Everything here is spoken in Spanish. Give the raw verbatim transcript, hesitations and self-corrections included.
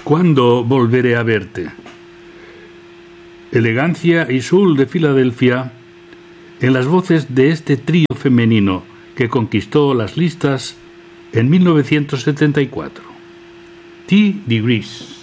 ¿Cuándo volveré a verte? Elegancia y soul de Filadelfia en las voces de este trío femenino que conquistó las listas en mil novecientos setenta y cuatro. T. Degrees.